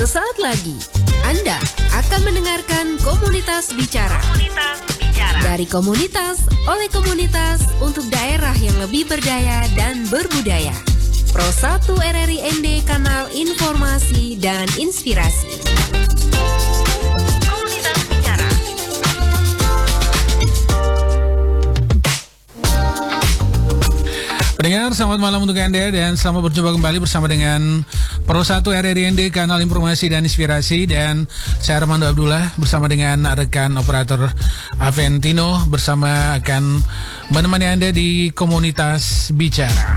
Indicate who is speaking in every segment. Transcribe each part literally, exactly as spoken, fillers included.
Speaker 1: Sesaat lagi, Anda akan mendengarkan Komunitas Bicara. Komunitas Bicara. Dari komunitas, oleh komunitas, untuk daerah yang lebih berdaya dan berbudaya. Pro satu R R I N D, kanal informasi dan inspirasi. Komunitas Bicara.
Speaker 2: Pendengar, selamat malam untuk Anda dan selamat berjumpa kembali bersama dengan Pro satu R R I N D, kanal informasi dan inspirasi. Dan saya Armando Abdullah bersama dengan rekan operator Aventino bersama akan menemani Anda di Komunitas Bicara.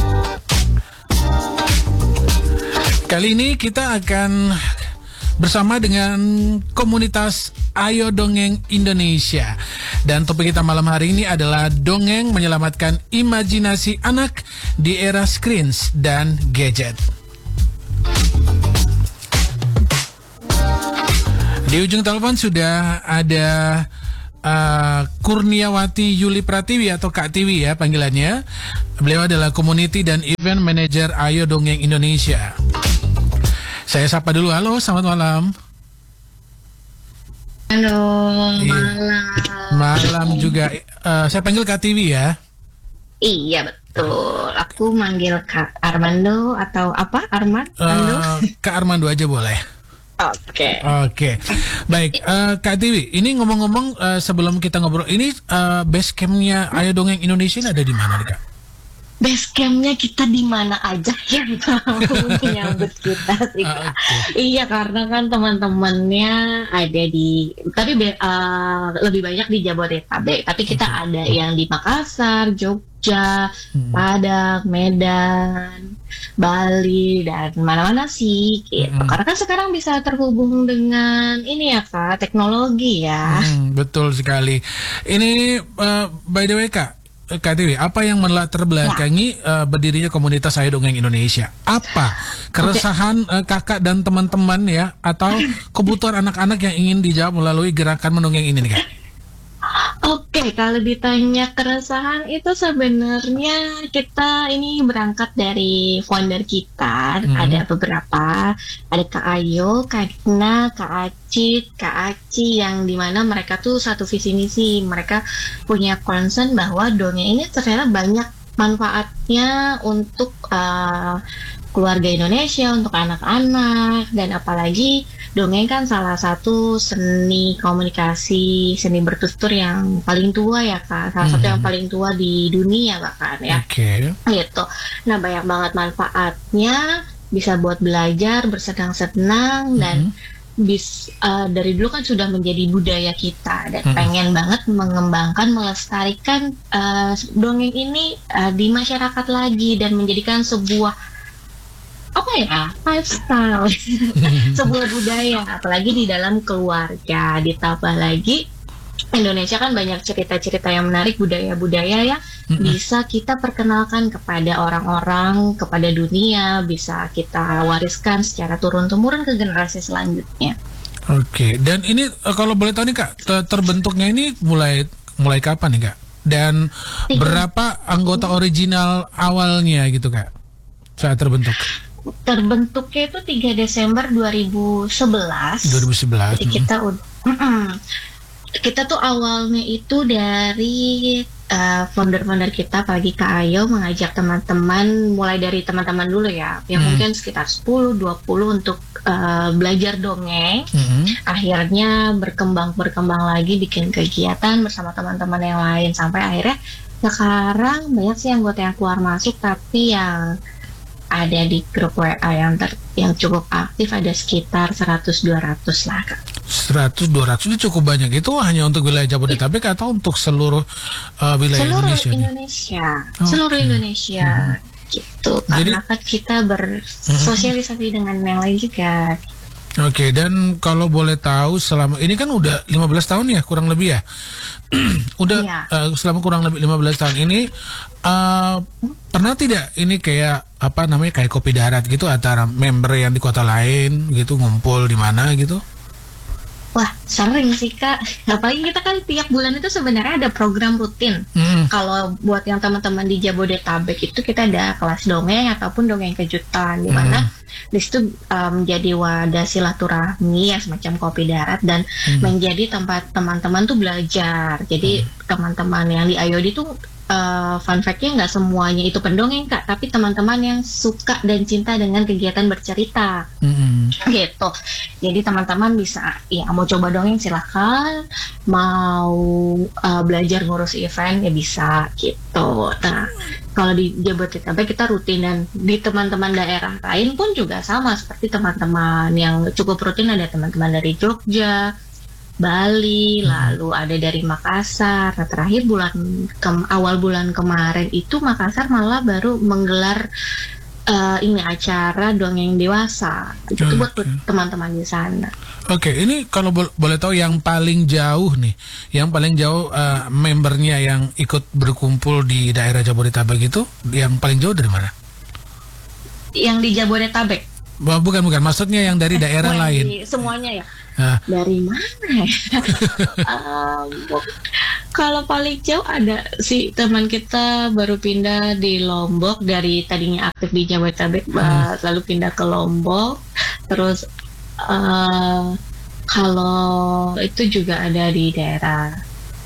Speaker 2: Kali ini kita akan bersama dengan komunitas Ayo Dongeng Indonesia. Dan topik kita malam hari ini adalah dongeng menyelamatkan imajinasi anak di era screens dan gadget. Di ujung telepon sudah ada uh, Kurniawati Yuli Pratiwi atau Kak Tiwi ya panggilannya. Beliau adalah Community dan Event Manager Ayo Dongeng Indonesia. Saya sapa dulu. Halo, selamat malam.
Speaker 3: Halo, malam.
Speaker 2: Malam juga. Uh, saya panggil Kak Tiwi ya.
Speaker 3: Iya betul. Aku manggil Kak Armando atau apa? Armando?
Speaker 2: Uh, Kak Armando aja boleh.
Speaker 3: Oke. Okay.
Speaker 2: Oke. Okay. Baik, uh, Kak Tiwi. Ini ngomong-ngomong uh, sebelum kita ngobrol, ini uh, base campnya Ayo Dongeng Indonesia ada di mana nih Kak?
Speaker 3: Base campnya kita di mana aja yang mau menyambut kita sih Kak. Uh, okay. Iya, karena kan teman-temannya ada di, tapi uh, lebih banyak di Jabodetabek. Tapi kita okay. ada yang di Makassar, Jogja, hmm. Padang, Medan, Bali, dan mana-mana sih gitu. Hmm. Karena kan sekarang bisa terhubung dengan ini ya Kak, teknologi ya.
Speaker 2: Hmm, betul sekali. Ini uh, by the way Kak, Kak Tiwi, apa yang melatar belakangi ya. uh, berdirinya komunitas Ayo Dongeng Indonesia? Apa keresahan okay. uh, kakak dan teman-teman ya, atau kebutuhan anak-anak yang ingin dijawab melalui gerakan mendongeng ini nih Kak?
Speaker 3: Oke, okay, kalau ditanya keresahan itu sebenarnya kita ini berangkat dari founder kita. Hmm. Ada beberapa, ada Kak Ayo, Kak Dina, Kak Acit, Kak Aci, yang dimana mereka tuh satu visi misi. Mereka punya concern bahwa dongeng ini ternyata banyak manfaatnya untuk uh, keluarga Indonesia, untuk anak-anak, dan apalagi dongeng kan salah satu seni komunikasi, seni bertutur yang paling tua ya Kak, salah satu hmm. yang paling tua di dunia bahkan ya.
Speaker 2: Oke. Okay.
Speaker 3: Gitu. Nah banyak banget manfaatnya, bisa buat belajar, bersenang-senang, hmm. dan bis uh, dari dulu kan sudah menjadi budaya kita dan hmm. pengen banget mengembangkan, melestarikan uh, dongeng ini uh, di masyarakat lagi dan menjadikan sebuah apa ya, lifestyle, sebuah budaya, apalagi di dalam keluarga. Ditambah lagi Indonesia kan banyak cerita-cerita yang menarik, budaya-budaya yang mm-hmm. bisa kita perkenalkan kepada orang-orang, kepada dunia, bisa kita wariskan secara turun-temurun ke generasi selanjutnya.
Speaker 2: Oke, okay. Dan ini kalau boleh tahu nih Kak, terbentuknya ini mulai mulai kapan nih Kak? Dan berapa anggota original awalnya gitu Kak saat terbentuk?
Speaker 3: Terbentuknya itu tiga Desember dua ribu sebelas.
Speaker 2: dua ribu sebelas.
Speaker 3: Jadi kita udah mm-mm. kita tuh awalnya itu dari uh, founder-founder kita, apalagi Kak Ayo, mengajak teman-teman, mulai dari teman-teman dulu ya, yang hmm. mungkin sekitar sepuluh dua puluh untuk uh, belajar dongeng. Hmm. Akhirnya berkembang-berkembang lagi, bikin kegiatan bersama teman-teman yang lain, sampai akhirnya sekarang banyak sih anggota yang keluar masuk, tapi yang ada di grup W A yang ter, yang cukup aktif ada sekitar seratus dua ratus lah Kak.
Speaker 2: seratus dua ratus itu cukup banyak. Itu hanya untuk wilayah Jabodetabek atau untuk seluruh uh, wilayah
Speaker 3: seluruh
Speaker 2: Indonesia?
Speaker 3: Indonesia.
Speaker 2: Oh,
Speaker 3: seluruh
Speaker 2: okay.
Speaker 3: Indonesia hmm. gitu. Karena kan kita bersosialisasi hmm. dengan yang lain juga.
Speaker 2: Oke, okay, dan kalau boleh tahu selama ini kan udah lima belas tahun ya kurang lebih ya. Udah iya. uh, selama kurang lebih lima belas tahun ini uh, pernah tidak ini kayak apa namanya kayak kopi darat gitu antara member yang di kota lain gitu ngumpul di mana gitu?
Speaker 3: Wah, sering sih Kak. Apalagi kita kan tiap bulan itu sebenarnya ada program rutin.
Speaker 2: Hmm.
Speaker 3: Kalau buat yang teman-teman di Jabodetabek itu kita ada kelas dongeng ataupun dongeng kejutan, di mana
Speaker 2: Hmm.
Speaker 3: di situ um, menjadi wadah silaturahmi ya, semacam kopi darat, dan
Speaker 2: Hmm.
Speaker 3: menjadi tempat teman-teman tuh belajar. Jadi teman-teman yang di Ayodi tuh uh, fun fact-nya nggak semuanya itu pendongeng Kak, tapi teman-teman yang suka dan cinta dengan kegiatan bercerita.
Speaker 2: Hmm.
Speaker 3: Gitu. Jadi teman-teman bisa ya mau coba dongeng silahkan, mau uh, belajar ngurus event ya bisa gitu. Nah, kalau di Jabodetabek kita rutin, dan di teman-teman daerah lain pun juga sama seperti teman-teman yang cukup rutin. Ada teman-teman dari Jogja, Bali, lalu ada dari Makassar. Nah, terakhir bulan ke- awal bulan kemarin itu Makassar malah baru menggelar uh, ini acara dongeng dewasa. Itu
Speaker 2: Oh,
Speaker 3: buat
Speaker 2: oke.
Speaker 3: teman-teman di sana.
Speaker 2: Oke, ini kalau bo- boleh tahu yang paling jauh nih, yang paling jauh uh, membernya yang ikut berkumpul di daerah Jabodetabek itu, yang paling jauh dari mana?
Speaker 3: Yang di Jabodetabek.
Speaker 2: Wah, Bukan, bukan. Maksudnya yang dari daerah
Speaker 3: Oh, yang
Speaker 2: lain.
Speaker 3: di- semuanya ya.
Speaker 2: Nah,
Speaker 3: Dari mana ya? Um, kalau paling jauh ada si teman kita baru pindah di Lombok, dari tadinya aktif di Jabodetabek uh, lalu pindah ke Lombok. Terus uh, kalau itu juga ada di daerah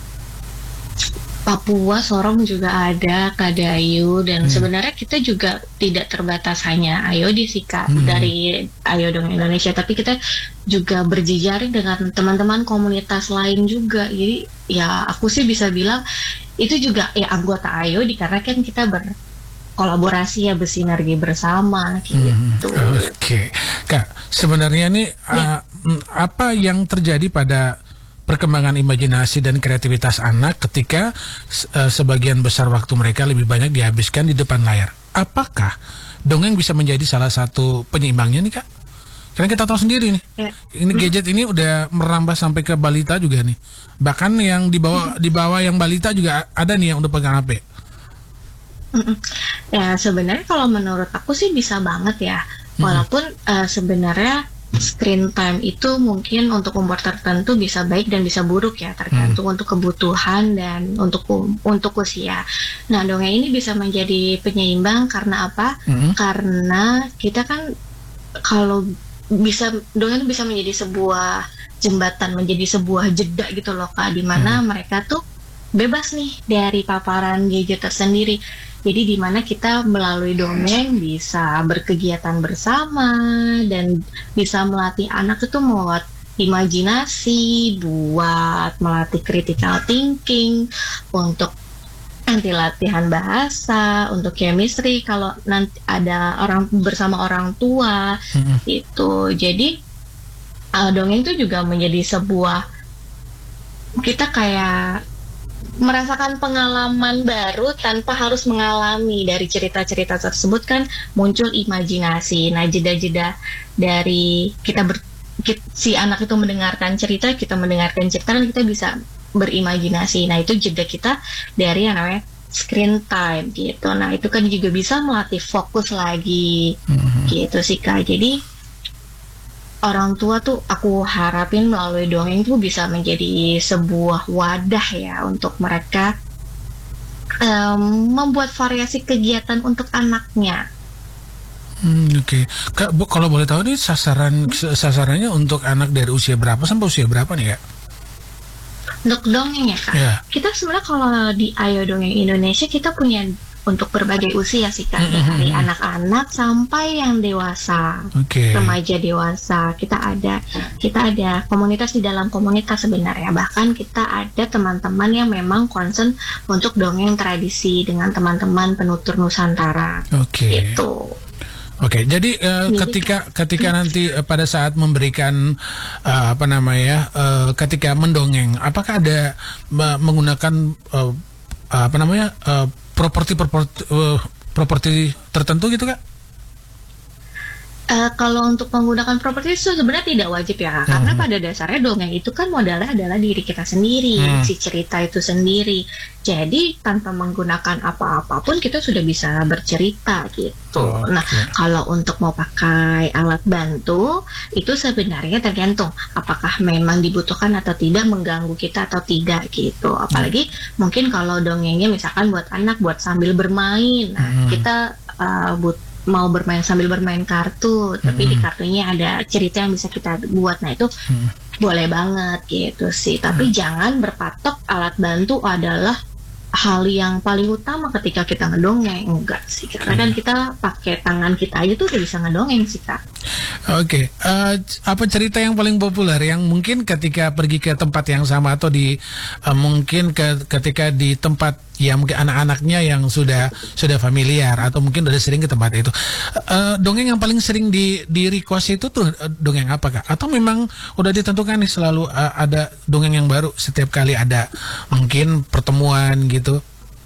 Speaker 3: Papua, Sorong juga ada, Kadayu, dan
Speaker 2: Hmm.
Speaker 3: sebenarnya kita juga tidak terbatas hanya Ayodi sih Kak,
Speaker 2: Hmm.
Speaker 3: dari Ayo Dong Indonesia, tapi kita juga berjejaring dengan teman-teman komunitas lain juga. Jadi ya aku sih bisa bilang itu juga ya anggota Ayodi, karena kan kita berkolaborasi ya, bersinergi bersama gitu.
Speaker 2: Hmm, Oke, Kak, sebenarnya nih
Speaker 3: Ya.
Speaker 2: uh, apa yang terjadi pada perkembangan imajinasi dan kreativitas anak ketika uh, sebagian besar waktu mereka lebih banyak dihabiskan di depan layar? Apakah dongeng bisa menjadi salah satu penyeimbangnya nih Kak? Karena kita tahu sendiri nih,
Speaker 3: Ya.
Speaker 2: ini gadget ini udah merambah sampai ke balita juga nih. Bahkan yang di bawah di bawah yang balita juga ada nih yang udah pegang H P.
Speaker 3: Mm-mm. Ya sebenarnya kalau menurut aku sih bisa banget ya, walaupun uh, sebenarnya screen time itu mungkin untuk umur tertentu bisa baik dan bisa buruk ya, tergantung untuk kebutuhan dan untuk untuk usia. Nah, dongeng ini bisa menjadi penyeimbang karena apa?
Speaker 2: Hmm.
Speaker 3: Karena kita kan kalau bisa, dongeng itu bisa menjadi sebuah jembatan, menjadi sebuah jeda gitu loh Kak, di mana mereka tuh bebas nih dari paparan gadget tersendiri. Jadi di mana kita melalui dongeng bisa berkegiatan bersama dan bisa melatih anak itu buat imajinasi, buat melatih critical thinking, untuk nanti latihan bahasa, untuk chemistry kalau nanti ada orang bersama orang tua
Speaker 2: Hmm.
Speaker 3: itu. Jadi uh, dongeng itu juga menjadi sebuah, kita kayak merasakan pengalaman baru tanpa harus mengalami. Dari cerita-cerita tersebut kan muncul imajinasi. Nah, jeda-jeda dari kita ber, ki- si anak itu mendengarkan cerita, kita mendengarkan cerita, dan kita bisa berimajinasi. Nah, itu jeda kita dari yang namanya screen time gitu. Nah, itu kan juga bisa melatih fokus lagi gitu sih Kak. Jadi orang tua tuh aku harapin melalui dongeng tuh bisa menjadi sebuah wadah ya untuk mereka em, membuat variasi kegiatan untuk anaknya.
Speaker 2: Hmm, Oke, Kak, Bu, kalau boleh tahu nih sasaran sasarannya untuk anak dari usia berapa sampai usia berapa nih Kak?
Speaker 3: Untuk dongeng ya Kak,
Speaker 2: Ya.
Speaker 3: kita sebenarnya kalau di Ayo Dongeng Indonesia kita punya untuk berbagai usia sih Kak,
Speaker 2: Mm-mm.
Speaker 3: dari anak-anak sampai yang dewasa.
Speaker 2: Oke.
Speaker 3: Remaja dewasa, kita ada kita ada komunitas di dalam komunitas sebenarnya. Bahkan kita ada teman-teman yang memang concern untuk dongeng tradisi dengan teman-teman penutur Nusantara.
Speaker 2: Oke.
Speaker 3: Itu.
Speaker 2: Oke, jadi eh,
Speaker 3: Jadi-
Speaker 2: ketika ketika nanti eh, pada saat memberikan eh, apa namanya, eh, ketika mendongeng, apakah ada me- menggunakan eh, apa namanya eh, properti properti eh, properti tertentu gitu Kak?
Speaker 3: Uh, kalau untuk menggunakan properti itu sebenarnya tidak wajib ya, Kak. Karena
Speaker 2: Hmm.
Speaker 3: pada dasarnya dongeng itu kan modalnya adalah diri kita sendiri,
Speaker 2: Hmm.
Speaker 3: si cerita itu sendiri. Jadi tanpa menggunakan apa-apapun kita sudah bisa bercerita gitu.
Speaker 2: Oh,
Speaker 3: Nah,
Speaker 2: oke.
Speaker 3: kalau untuk mau pakai alat bantu itu sebenarnya tergantung apakah memang dibutuhkan atau tidak, mengganggu kita atau tidak gitu. Apalagi mungkin kalau dongengnya misalkan buat anak, buat sambil bermain. Nah,
Speaker 2: Hmm.
Speaker 3: kita uh, but mau bermain sambil bermain kartu, tapi di
Speaker 2: Hmm.
Speaker 3: kartunya ada cerita yang bisa kita buat. Nah itu
Speaker 2: Hmm.
Speaker 3: boleh banget gitu sih. Tapi jangan berpatok alat bantu adalah hal yang paling utama ketika kita ngedongeng. Enggak sih, karena kan kita pakai tangan kita aja tuh udah bisa ngedongeng sih, Kak.
Speaker 2: Oke, eh, apa cerita yang paling populer yang mungkin ketika pergi ke tempat yang sama atau di eh, mungkin ke, ketika di tempat ya mungkin anak-anaknya yang sudah sudah familiar atau mungkin udah sering ke tempat itu, Eh, dongeng yang paling sering di di request itu tuh eh, dongeng apa, Kak? Atau memang udah ditentukan nih selalu eh, ada dongeng yang baru setiap kali ada mungkin pertemuan gitu?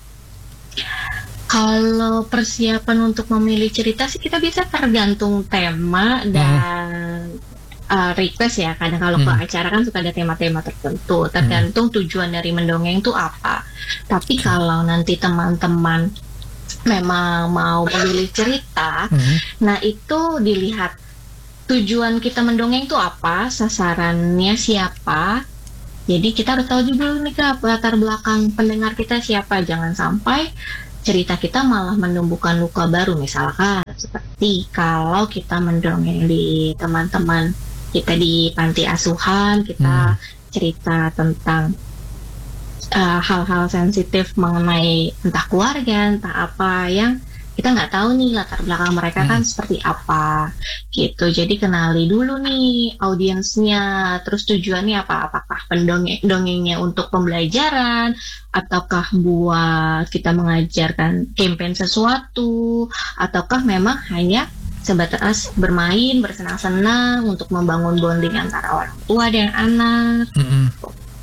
Speaker 3: Kalau persiapan untuk memilih cerita sih kita bisa tergantung tema dan uh, request ya. Kadang kalau ke
Speaker 2: Hmm.
Speaker 3: acara kan suka ada tema-tema tertentu, tergantung tujuan dari mendongeng itu apa. Tapi kalau nanti teman-teman memang mau memilih cerita,
Speaker 2: Hmm.
Speaker 3: nah itu dilihat tujuan kita mendongeng itu apa, sasarannya siapa. Jadi kita harus tahu dulu nih, Kak, latar belakang pendengar kita siapa. Jangan sampai cerita kita malah menumbuhkan luka baru. Misalkan seperti kalau kita mendongeng di teman-teman kita di panti asuhan, kita cerita tentang uh, hal-hal sensitif mengenai entah keluarga, entah apa yang kita nggak tahu nih latar belakang mereka kan seperti apa gitu. Jadi kenali dulu nih audiensnya, terus tujuannya apa, apakah pendongeng dongengnya untuk pembelajaran ataukah buat kita mengajarkan campaign sesuatu, ataukah memang hanya sebatas bermain bersenang-senang untuk membangun bonding antara orang tua dan anak.
Speaker 2: Mm-mm.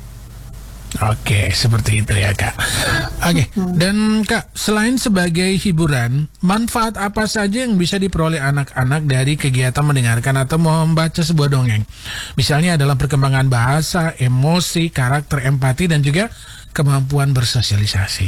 Speaker 2: Oke, seperti itu ya, Kak. Oke, dan Kak, selain sebagai hiburan, manfaat apa saja yang bisa diperoleh anak-anak dari kegiatan mendengarkan atau membaca sebuah dongeng? Misalnya dalam perkembangan bahasa, emosi, karakter, empati, dan juga kemampuan bersosialisasi.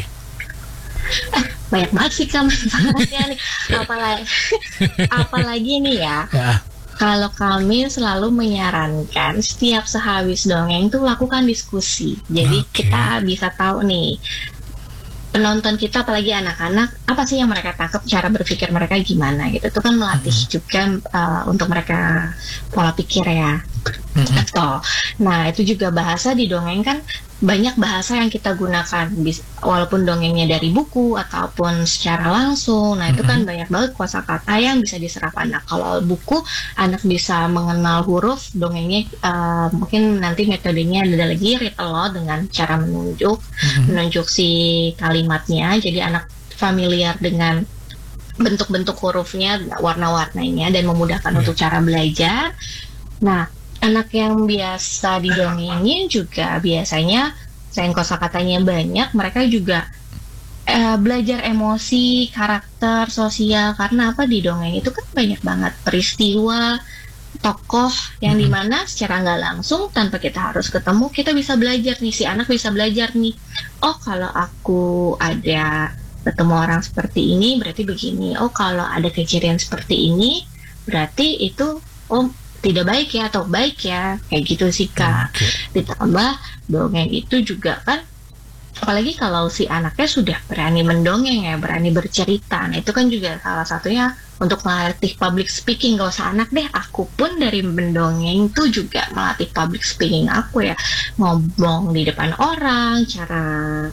Speaker 3: Banyak banget sih, Kak, manfaatnya nih. Apalagi, apalagi nih ya,
Speaker 2: Ya.
Speaker 3: kalau kami selalu menyarankan setiap sehabis dongeng tuh lakukan diskusi. Jadi
Speaker 2: Oke.
Speaker 3: kita bisa tahu nih penonton kita, apalagi anak-anak, apa sih yang mereka tangkap, cara berpikir mereka gimana gitu. Itu kan melatih juga uh, untuk mereka pola pikir ya.
Speaker 2: Mm-mm.
Speaker 3: Atau, nah itu juga bahasa di dongeng kan banyak bahasa yang kita gunakan, bis- walaupun dongengnya dari buku ataupun secara langsung. Nah itu kan banyak banget kosakata yang bisa diserap anak. Kalau buku anak bisa mengenal huruf, dongengnya uh, mungkin nanti metodenya ada lagi read aloud dengan cara menunjuk, menunjuk si kalimatnya. Jadi anak familiar dengan bentuk-bentuk hurufnya, warna-warnanya, dan memudahkan
Speaker 2: Iya.
Speaker 3: untuk cara belajar. Nah, anak yang biasa didongengin juga biasanya selain kosakatanya banyak, mereka juga eh, belajar emosi, karakter, sosial. Karena apa, di dongeng itu kan banyak banget peristiwa, tokoh yang dimana secara nggak langsung tanpa kita harus ketemu, kita bisa belajar nih, si anak bisa belajar nih. Oh, kalau aku ada ketemu orang seperti ini berarti begini. Oh, kalau ada kejadian seperti ini berarti itu oh tidak baik ya atau baik ya, kayak gitu sih, Kak.
Speaker 2: Oke.
Speaker 3: Ditambah dongeng itu juga kan, apalagi kalau si anaknya sudah berani mendongeng ya, berani bercerita. Nah itu kan juga salah satunya untuk melatih public speaking. Gak usah anak deh, aku pun dari mendongeng itu juga melatih public speaking aku ya, ngomong di depan orang, cara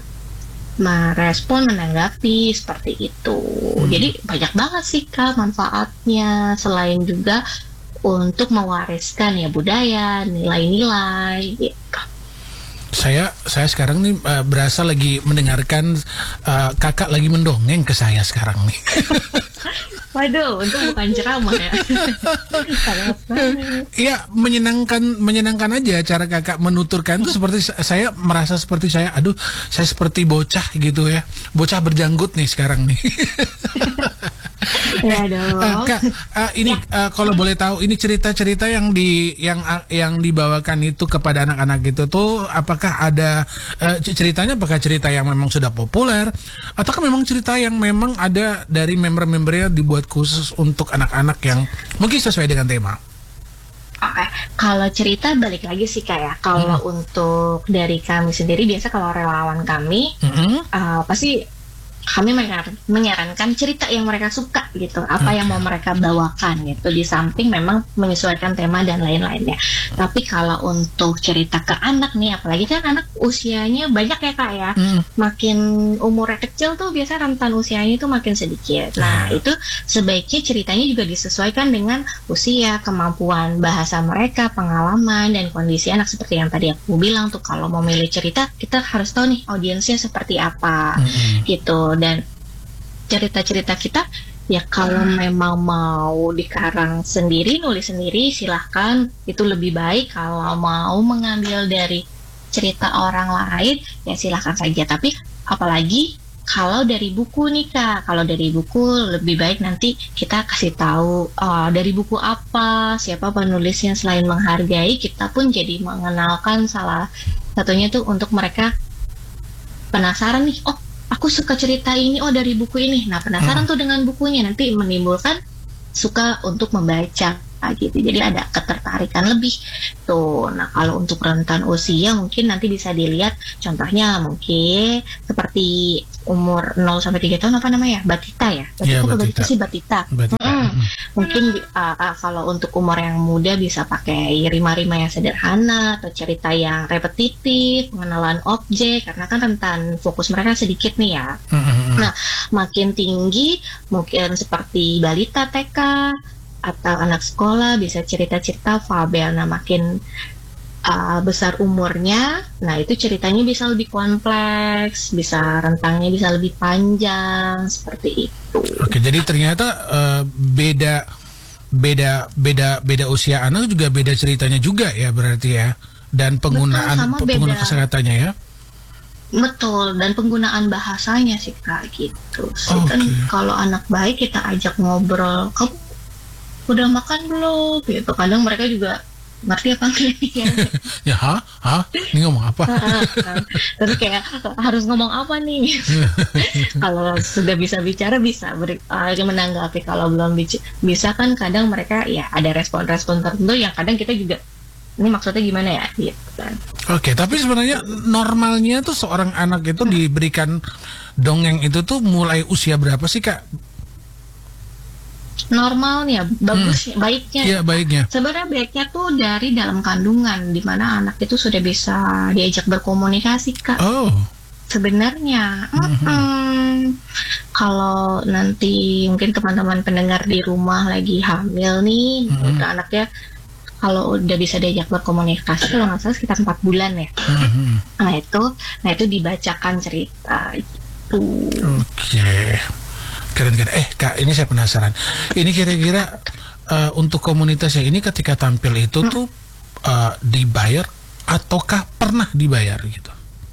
Speaker 3: merespon, menanggapi seperti itu. Jadi banyak banget sih, Kak, manfaatnya, selain juga untuk mewariskan ya budaya, nilai-nilai gitu.
Speaker 2: Saya saya sekarang nih eh, berasa lagi mendengarkan eh, kakak lagi mendongeng ke saya sekarang nih.
Speaker 3: Waduh, itu bukan ceramah ya. Sangat banget.
Speaker 2: Iya, menyenangkan menyenangkan aja cara kakak menuturkan tuh seperti sa- saya merasa seperti saya, aduh, saya seperti bocah gitu ya. Bocah berjanggut nih sekarang nih.
Speaker 3: Ya dong.
Speaker 2: Uh, Kak, uh, ini uh, kalau boleh tahu, ini cerita-cerita yang di yang uh, yang dibawakan itu kepada anak-anak itu tuh, apakah ada uh, ceritanya? Apakah cerita yang memang sudah populer, ataukah memang cerita yang memang ada dari member-membernya dibuat khusus untuk anak-anak yang mungkin sesuai dengan tema?
Speaker 3: Oke, okay. Kalau cerita balik lagi sih kayak kalau hmm. untuk dari kami sendiri biasa kalau relawan kami hmm. uh, pasti kami menyarankan cerita yang mereka suka gitu, apa okay. yang mau mereka bawakan gitu, di samping memang menyesuaikan tema dan lain-lainnya. Tapi kalau untuk cerita ke anak nih, apalagi kan anak usianya banyak ya Kak ya, mm. makin umurnya kecil tuh biasa rentan usianya itu makin sedikit. Nah mm. itu sebaiknya ceritanya juga disesuaikan dengan usia, kemampuan bahasa mereka, pengalaman dan kondisi anak. Seperti yang tadi aku bilang tuh, kalau mau milih cerita kita harus tahu nih audiensnya seperti apa mm. gitu. Dan cerita-cerita kita ya kalau memang mau dikarang sendiri, nulis sendiri, silahkan, itu lebih baik. Kalau mau mengambil dari cerita orang lain ya silahkan saja. Tapi apalagi kalau dari buku nih Kak, kalau dari buku lebih baik nanti kita kasih tahu uh, dari buku apa, siapa penulisnya. Selain menghargai, kita pun jadi mengenalkan salah satunya tuh untuk mereka penasaran nih, oh aku suka cerita ini, oh dari buku ini. Nah penasaran hmm. tuh dengan bukunya, nanti menimbulkan suka untuk membaca gitu. Jadi ada ketertarikan lebih tuh. Nah kalau untuk rentan usia mungkin nanti bisa dilihat contohnya mungkin seperti umur nol sampai tiga tahun, apa namanya? Batita ya? Batita
Speaker 2: ya,
Speaker 3: atau
Speaker 2: Batita.
Speaker 3: Batita sih Batita.
Speaker 2: Batita.
Speaker 3: Mm-hmm. Hmm. Mungkin uh, uh, kalau untuk umur yang muda bisa pakai rima-rima yang sederhana atau cerita yang repetitif, pengenalan objek, karena kan rentan fokus mereka sedikit nih ya. Hmm. Nah makin tinggi mungkin seperti balita T K atau anak sekolah bisa cerita-cerita fabel. Nah makin uh, besar umurnya, nah itu ceritanya bisa lebih kompleks, bisa rentangnya bisa lebih panjang seperti itu.
Speaker 2: Oke, jadi ternyata uh, beda beda beda beda usia anak juga beda ceritanya juga ya berarti ya, dan penggunaan
Speaker 3: Betul,
Speaker 2: penggunaan kesehatannya ya.
Speaker 3: Betul, dan penggunaan bahasanya sih Kak gitu. So,
Speaker 2: okay.
Speaker 3: Kan kalau anak baik kita ajak ngobrol, kamu udah makan belum? Gitu. Kadang mereka juga ngerti apa enggak ya?
Speaker 2: Ya, ha? Ha? Ini ngomong apa?
Speaker 3: Terus kayak harus ngomong apa nih? Kalau sudah bisa bicara bisa beri, uh, menanggapi. Kalau belum bic- bisa kan kadang mereka ya ada respon-respon tertentu yang kadang kita juga ini maksudnya gimana ya? Gitu kan.
Speaker 2: Oke, tapi sebenarnya normalnya tuh seorang anak itu diberikan dongeng itu tuh mulai usia berapa sih Kak?
Speaker 3: Normalnya, bagusnya, hmm. baiknya.
Speaker 2: Iya, baiknya.
Speaker 3: Sebenarnya baiknya tuh dari dalam kandungan, di mana anak itu sudah bisa diajak berkomunikasi Kak.
Speaker 2: Oh.
Speaker 3: Sebenarnya, mm-hmm. kalau nanti mungkin teman-teman pendengar di rumah lagi hamil nih, mm-hmm. udah anaknya kalau udah bisa diajak berkomunikasi, kalau nggak salah sekitar empat bulan ya. Mm-hmm. Nah itu, nah itu dibacakan cerita itu.
Speaker 2: Oke. Okay. Keren-keren. Eh Kak, ini saya penasaran. Ini kira-kira uh, untuk komunitasnya ini ketika tampil itu hmm. tuh uh, dibayar ataukah pernah dibayar gitu?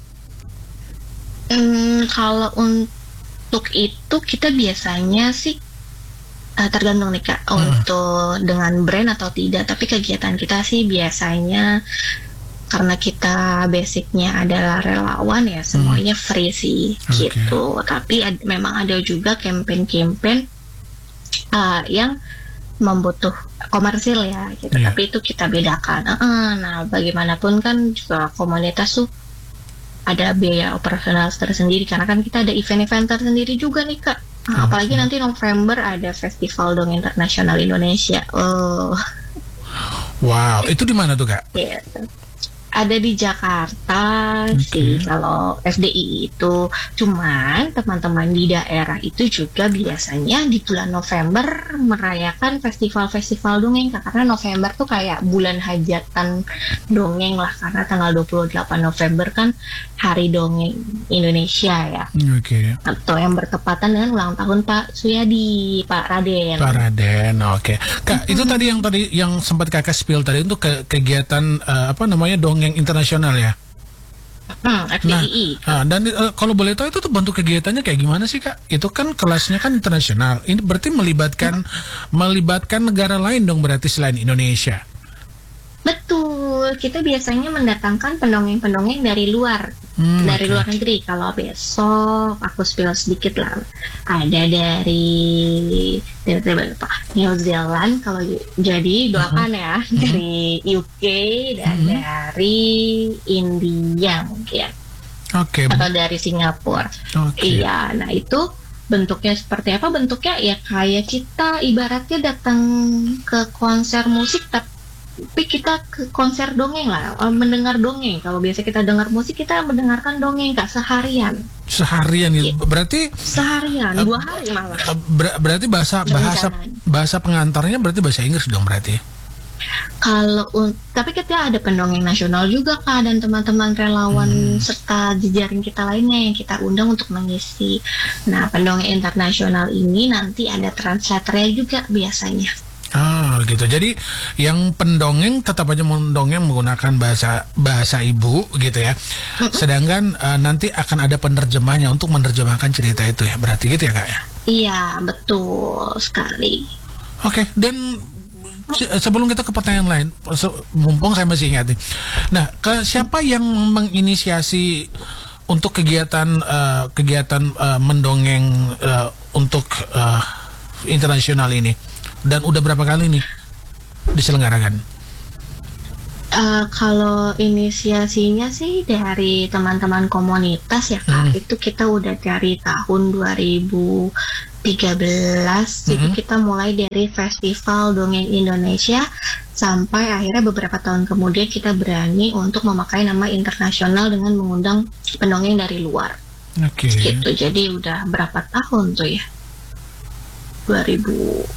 Speaker 3: Hmm, kalau untuk itu kita biasanya sih uh, tergantung nih Kak, hmm. untuk dengan brand atau tidak. Tapi kegiatan kita sih biasanya karena kita basicnya adalah relawan ya, semuanya hmm. free sih okay. gitu. Tapi ad, memang ada juga campaign-campaign uh, yang membutuh komersil ya gitu. Yeah. Tapi itu kita bedakan. Uh, nah bagaimanapun kan juga komunitas tuh ada biaya operasional tersendiri, karena kan kita ada event-event tersendiri juga nih Kak. Nah, okay. Apalagi nanti November ada Festival Dong Internasional Indonesia. Oh.
Speaker 2: Wow, itu di mana tuh Kak?
Speaker 3: Yeah. Ada di Jakarta okay. sih kalau F D I itu. Cuman teman-teman di daerah itu juga biasanya di bulan November merayakan festival-festival dongeng, karena November tuh kayak bulan hajatan dongeng lah, karena tanggal dua puluh delapan November kan Hari Dongeng Indonesia ya.
Speaker 2: Oke. Okay.
Speaker 3: Atau yang bertepatan dengan ulang tahun Pak Suyadi, Pak Raden.
Speaker 2: Pak Raden, oke. Okay. Kak, mm-hmm. itu tadi yang tadi yang sempat Kakak spill tadi untuk ke, kegiatan uh, apa namanya dongeng internasional ya?
Speaker 3: Hmm, F D I I.
Speaker 2: Nah, nah, dan uh, kalau boleh tahu itu tuh bentuk kegiatannya kayak gimana sih Kak? Itu kan kelasnya kan internasional. Ini berarti melibatkan hmm. melibatkan negara lain dong berarti selain Indonesia.
Speaker 3: Betul, kita biasanya mendatangkan pendongeng-pendongeng dari luar, hmm, dari okay. luar negeri. Kalau besok aku spill sedikit lah, ada dari dari, dari New Zealand. Kalau jadi doakan ya, hmm. dari U K dan hmm. dari India mungkin,
Speaker 2: okay.
Speaker 3: atau dari Singapura. Okay. Iya, nah itu bentuknya seperti apa? Bentuknya ya kayak kita ibaratnya datang ke konser musik, tapi tapi kita ke konser dongeng lah, mendengar dongeng. Kalau biasa kita dengar musik, kita mendengarkan dongeng Kak seharian.
Speaker 2: Seharian itu ya. Berarti
Speaker 3: seharian, uh, dua hari malah.
Speaker 2: Ber berarti bahasa bahasa bahasa pengantarnya berarti bahasa Inggris dong berarti.
Speaker 3: Kalau tapi kita ada pendongeng nasional juga Kak, dan teman-teman relawan hmm. serta jejaring kita lainnya yang kita undang untuk mengisi. Nah, pendongeng internasional ini nanti ada translatornya juga biasanya.
Speaker 2: Ah gitu. Jadi yang pendongeng tetap aja mendongeng menggunakan bahasa bahasa ibu gitu ya. Sedangkan uh, nanti akan ada penerjemahnya untuk menerjemahkan cerita itu ya. Berarti gitu ya Kak ya?
Speaker 3: Iya betul sekali.
Speaker 2: Oke. Okay, dan sebelum kita ke pertanyaan lain, mumpung saya masih ingat nih. Nah, ke siapa yang menginisiasi untuk kegiatan uh, kegiatan uh, mendongeng uh, untuk uh, internasional ini? Dan udah berapa kali nih diselenggarakan?
Speaker 3: Uh, kalau inisiasinya sih dari teman-teman komunitas ya Kak, hmm. itu kita udah dari tahun dua ribu tiga belas, hmm. itu kita mulai dari Festival Dongeng Indonesia sampai akhirnya beberapa tahun kemudian kita berani untuk memakai nama internasional dengan mengundang pendongeng dari luar.
Speaker 2: Oke. Okay.
Speaker 3: Gitu, jadi udah berapa tahun tuh ya? dua ribu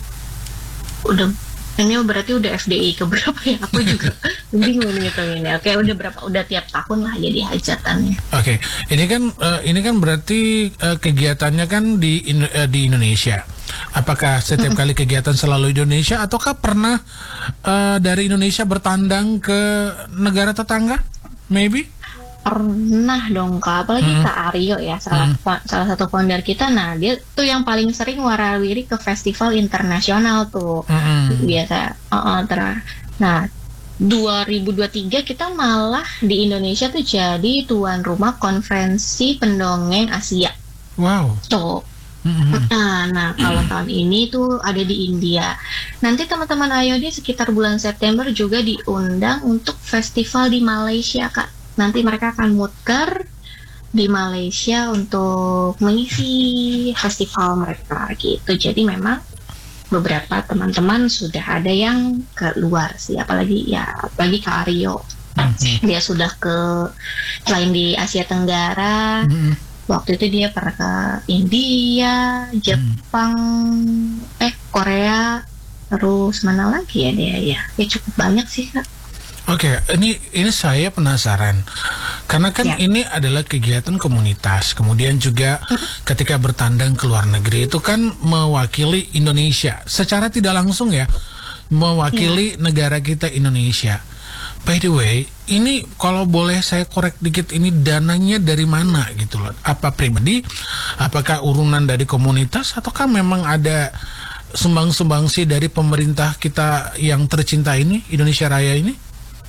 Speaker 3: udah ini berarti udah F D I ke berapa ya? Aku juga bingung ngitunginnya. Oke, udah berapa? Udah tiap tahun lah jadi hajatannya.
Speaker 2: Oke, ini kan uh, ini kan berarti uh, kegiatannya kan di in, uh, di Indonesia. Apakah setiap kali kegiatan selalu Indonesia ataukah pernah uh, dari Indonesia bertandang ke negara tetangga? Maybe?
Speaker 3: Pernah dong Kak, apalagi hmm. Kak Aryo ya, salah hmm. salah satu founder kita. Nah dia tuh yang paling sering warawiri ke festival internasional tuh hmm. biasa. Uh, uh, ter nah dua ribu dua puluh tiga kita malah di Indonesia tuh jadi tuan rumah konferensi pendongeng Asia.
Speaker 2: Wow.
Speaker 3: Tuh. Mm-hmm. Nah, nah kalau tahun ini tuh ada di India. Nanti teman-teman Ayo di sekitar bulan September juga diundang untuk festival di Malaysia Kak. Nanti mereka akan muter di Malaysia untuk mengisi festival mereka gitu. Jadi memang beberapa teman-teman sudah ada yang ke luar sih, apalagi ya apalagi Kak Aryo. Mm-hmm. Dia sudah ke selain di Asia Tenggara. Mm-hmm. Waktu itu dia pernah ke India, Jepang, mm. eh Korea, terus mana lagi ya dia ya? Ya cukup banyak sih Kak.
Speaker 2: Oke, okay, ini ini saya penasaran karena kan ya. Ini adalah kegiatan komunitas, kemudian juga ketika bertandang ke luar negeri itu kan mewakili Indonesia secara tidak langsung ya, mewakili ya. Negara kita Indonesia. By the way, ini kalau boleh saya korek dikit, ini dananya dari mana gitu loh? Apa pribadi? Apakah urunan dari komunitas ataukah memang ada sumbang-sumbangsi dari pemerintah kita yang tercinta ini, Indonesia Raya ini?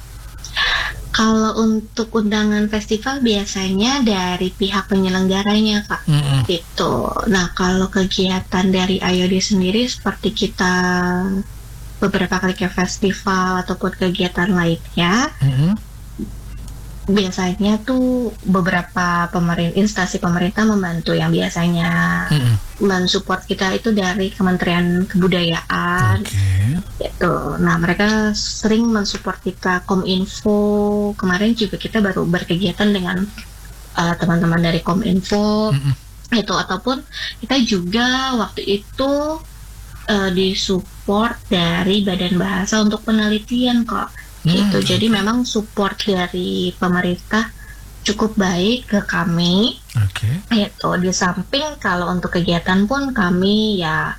Speaker 3: Kalau untuk undangan festival biasanya dari pihak penyelenggaranya Kak, mm-hmm. gitu. Nah kalau kegiatan dari A Y O D sendiri seperti kita beberapa kali ke festival ataupun kegiatan lainnya, mm-hmm. biasanya tuh beberapa pemerintah instansi pemerintah membantu, yang biasanya mm-hmm. mensupport kita itu dari Kementerian Kebudayaan. Okay. Gitu. Nah mereka sering mensupport kita, Kominfo. Kemarin juga kita baru berkegiatan dengan uh, teman-teman dari Kominfo, mm-hmm. gitu. Ataupun kita juga waktu itu uh, disupport dari Badan Bahasa untuk penelitian kok. Gitu. Mm-hmm. Jadi memang support dari pemerintah cukup baik ke kami.
Speaker 2: Oke. Okay.
Speaker 3: Gitu. Di samping kalau untuk kegiatan pun kami ya,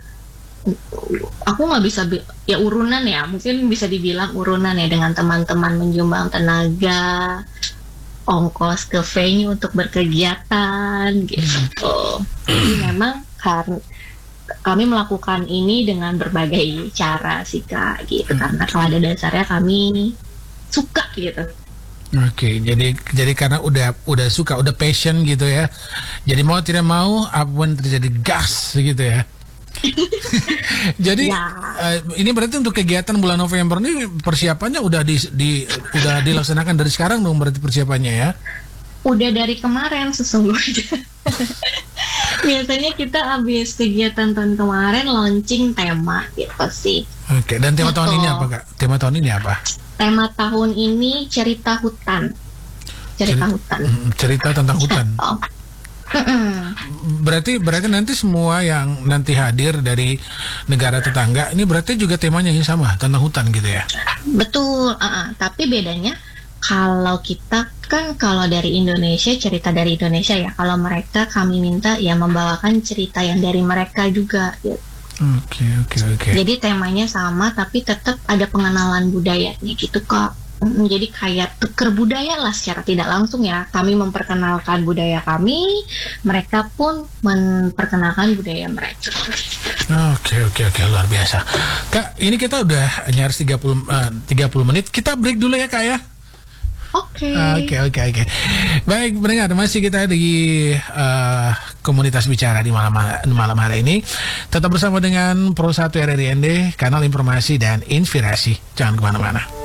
Speaker 3: aku nggak bisa ya urunan ya, mungkin bisa dibilang urunan ya dengan teman-teman menyumbang tenaga ongkos ke venue untuk berkegiatan gitu. Jadi memang karena kami melakukan ini dengan berbagai cara sih Kak gitu, karena pada dasarnya kami suka gitu.
Speaker 2: Oke, jadi jadi karena udah udah suka, udah passion gitu ya. Jadi mau tidak mau apapun terjadi gas gitu ya. Jadi
Speaker 3: Ya.
Speaker 2: uh, ini berarti untuk kegiatan bulan November ini persiapannya udah di, di udah dilaksanakan dari sekarang dong berarti persiapannya ya?
Speaker 3: Udah dari kemarin sesungguhnya. Biasanya kita habis kegiatan tahun kemarin launching tema gitu sih.
Speaker 2: Oke, dan tema tahun
Speaker 3: Gitu.
Speaker 2: ini apa Kak? Tema tahun ini apa?
Speaker 3: Tema tahun ini cerita hutan. Cerita
Speaker 2: Ceri-
Speaker 3: hutan.
Speaker 2: Mm, cerita tentang hutan.
Speaker 3: Oh. Mm-mm.
Speaker 2: Berarti berarti nanti semua yang nanti hadir dari negara tetangga ini berarti juga temanya yang sama tentang hutan gitu ya?
Speaker 3: Betul, uh-uh. Tapi bedanya kalau kita kan kalau dari Indonesia cerita dari Indonesia ya, kalau mereka kami minta ya membawakan cerita yang dari mereka juga gitu.
Speaker 2: Oke oke oke.
Speaker 3: Jadi temanya sama tapi tetap ada pengenalan budayanya gitu Kak. Mm, Jadi kayak tuker budaya lah secara tidak langsung ya. Kami memperkenalkan budaya kami, mereka pun memperkenalkan budaya mereka.
Speaker 2: Oke oke oke luar biasa. Kak, ini kita udah nyaris tiga puluh eh, tiga puluh menit. Kita break dulu ya Kak ya.
Speaker 3: Oke.
Speaker 2: Oke oke oke. Baik, mendengar masih kita di eh, komunitas bicara di malam malam hari ini. Tetap bersama dengan Pro satu R R I N D, kanal informasi dan inspirasi. Jangan kemana-mana.